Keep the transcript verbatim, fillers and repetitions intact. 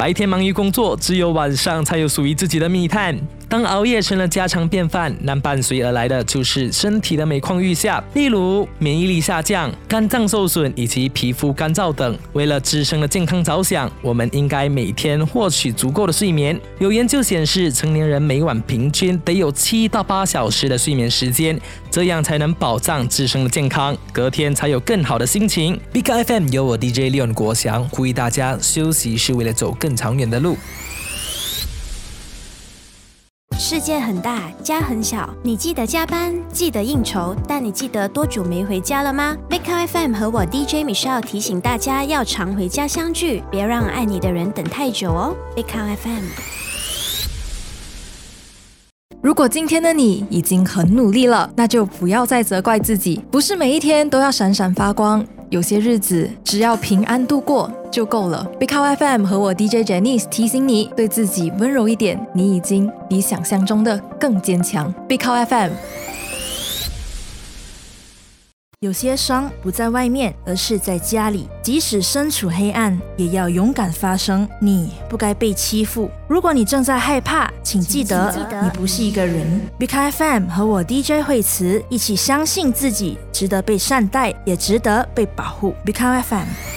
白天忙于工作，只有晚上才有属于自己的密探。当熬夜成了家常便饭，那伴随而来的就是身体的每况愈下，例如免疫力下降、肝脏受损以及皮肤干燥等。为了自身的健康着想，我们应该每天获取足够的睡眠。有研究显示，成年人每晚平均得有七到八小时的睡眠时间，这样才能保障自身的健康，隔天才有更好的心情。Big F M 由我 D J Leon 国祥呼吁大家，休息是为了走更长远的路。 世界很大，家很小，你记得加班，记得应酬，但你记得多久没回家了吗？ Big F M 和我 D J Michelle 提醒大家要常回家相聚，别让爱你的人等太久哦。 Big F M。 如果今天的你已经很努力了，那就不要再责怪自己，不是每一天都要闪闪发光，有些日子只要平安度过就够了。 Big F M 和我 D J Janice 提醒你，对自己温柔一点，你已经比想象中的更坚强。 Big F M。 有些伤不在外面，而是在家里。即使身处黑暗，也要勇敢发声。你不该被欺负。如果你正在害怕，请记得，你不是一个人。Big F M 和我 D J 惠慈一起相信自己，值得被善待，也值得被保护。Big F M。